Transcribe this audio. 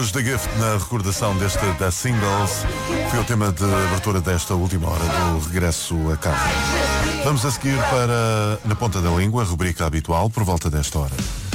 Ouvimos The Gift na recordação deste da Singles. Foi o tema de abertura desta última hora do regresso a casa. Vamos a seguir para Na Ponta da Língua, a rubrica habitual, por volta desta hora.